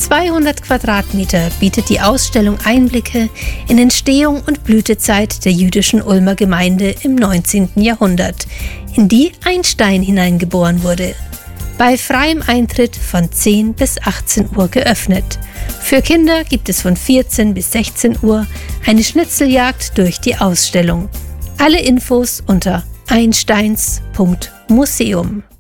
200 Quadratmeter bietet die Ausstellung Einblicke in Entstehung und Blütezeit der jüdischen Ulmer Gemeinde im 19. Jahrhundert, in die Einstein hineingeboren wurde. Bei freiem Eintritt von 10 bis 18 Uhr geöffnet. Für Kinder gibt es von 14 bis 16 Uhr eine Schnitzeljagd durch die Ausstellung. Alle Infos unter einsteins.museum.